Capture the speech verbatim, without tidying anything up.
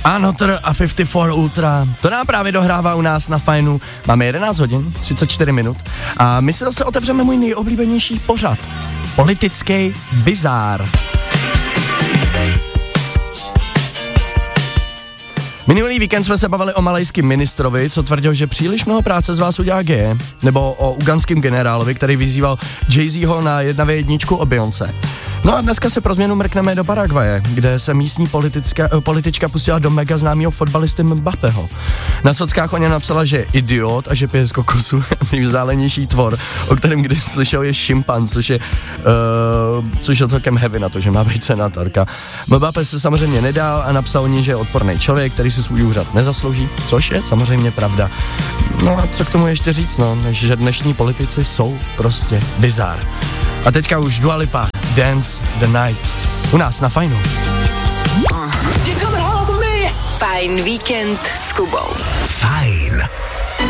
Another a padesát čtyři Ultra, to nám právě dohrává u nás na Fajnu. Máme jedenáct hodin, třicet čtyři minut a my si zase otevřeme můj nejoblíbenější pořad. Politický bizár. Minulý víkend jsme se bavili o malajském ministrovi, co tvrdil, že příliš mnoho práce z vás udělá geje, nebo o ugandském generálovi, který vyzýval Jay-Zho na jedna ve jedničku o Beyoncé. No a dneska se pro změnu mrkneme do Paraguaje, kde se místní politická, politička pustila do mega známého fotbalisty Mbappého. Na sockách o něm napsala, že je idiot a že pije z kokosu. Nejvzdálenější tvor, o kterém když slyšel, je šimpanz, což je, uh, což je celkem heavy na to, že má být senátorka. Mbappé se samozřejmě nedal a napsal o ní, že je odporný člověk, který si svůj úřad nezaslouží, což je samozřejmě pravda. No a co k tomu ještě říct, no, než že dnešní politici jsou prostě bizár. A teďka už Dua Lipa, Dance the Night. U nás na Fajnu. Fajn víkend s Kubou. Fajn.